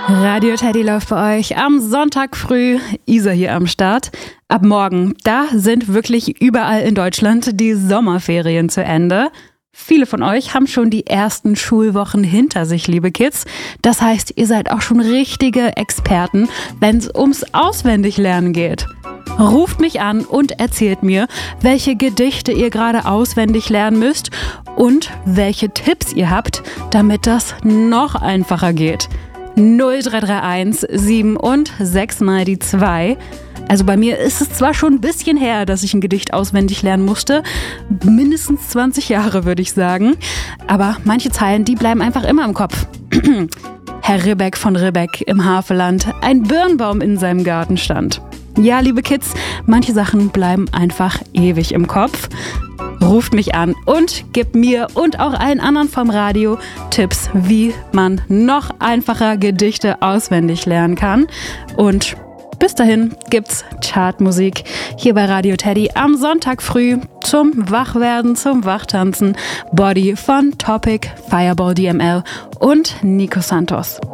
Radio Teddy läuft bei euch am Sonntag früh. Isa hier am Start. Ab morgen, da sind wirklich überall in Deutschland die Sommerferien zu Ende. Viele von euch haben schon die ersten Schulwochen hinter sich, liebe Kids. Das heißt, ihr seid auch schon richtige Experten, wenn es ums Auswendiglernen geht. Ruft mich an und erzählt mir, welche Gedichte ihr gerade auswendig lernen müsst und welche Tipps ihr habt, damit das noch einfacher geht. 0331 7 und 6 mal die 2. Also bei mir ist es zwar schon ein bisschen her, dass ich ein Gedicht auswendig lernen musste. Mindestens 20 Jahre, würde ich sagen. Aber manche Zeilen, die bleiben einfach immer im Kopf. Herr Ribbeck von Ribbeck im Havelland, ein Birnbaum in seinem Garten stand. Ja, liebe Kids, manche Sachen bleiben einfach ewig im Kopf. Ruft mich an und gebt mir und auch allen anderen vom Radio Tipps, wie man noch einfacher Gedichte auswendig lernen kann. Und bis dahin gibt's Chartmusik hier bei Radio Teddy am Sonntag früh zum Wachwerden, zum Wachtanzen. Body von Topic, Fireball DML und Nico Santos.